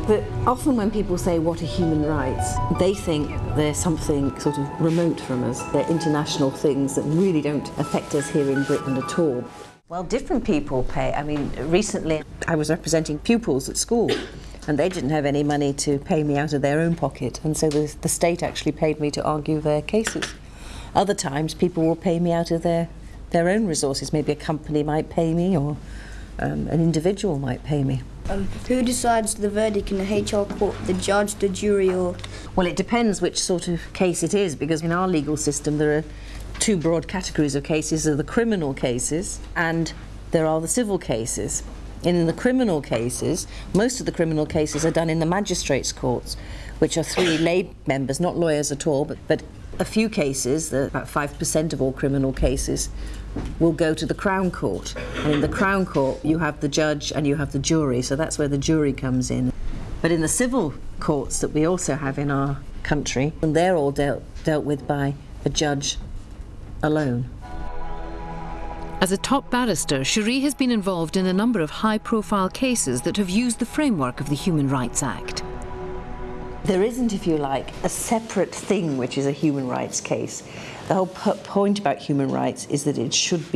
But often when people say, what are human rights, they think they're something sort of remote from us. They're international things that really don't affect us here in Britain at all. Well, different people pay. I mean, recently I was representing pupils at school and they didn't have any money to pay me out of their own pocket, and so the state actually paid me to argue their cases. Other times people will pay me out of their own resources. Maybe a company might pay me, or an individual might pay me. Who decides the verdict in the HR court? The judge, the jury, or...? Well, it depends which sort of case it is, because in our legal system there are two broad categories of cases. There are the criminal cases and there are the civil cases. In the criminal cases, most of the criminal cases are done in the magistrates' courts, which are 3 lay members, not lawyers at all, but a few cases, about 5% of all criminal cases, will go to the Crown Court. And in the Crown Court you have the judge and you have the jury, so that's where the jury comes in. But in the civil courts that we also have in our country, and they're all dealt with by a judge alone. As a top barrister, Cherie has been involved in a number of high-profile cases that have used the framework of the Human Rights Act. There isn't, if you like, a separate thing which is a human rights case. The whole point about human rights is that it should be